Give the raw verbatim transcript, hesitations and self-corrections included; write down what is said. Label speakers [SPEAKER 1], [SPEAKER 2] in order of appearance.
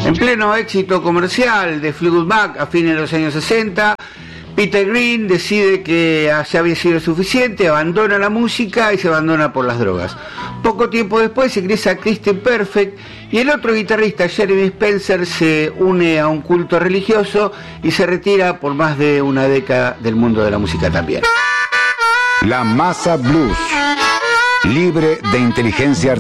[SPEAKER 1] En pleno éxito comercial de Fleetwood Mac a fines de los años sesenta, Peter Green decide que ya había sido suficiente, abandona la música y se abandona por las drogas. Poco tiempo después ingresa Kristen Perfect y el otro guitarrista, Jeremy Spencer, se une a un culto religioso y se retira por más de una década del mundo de la música también.
[SPEAKER 2] La Masa Blues, libre de inteligencia artificial.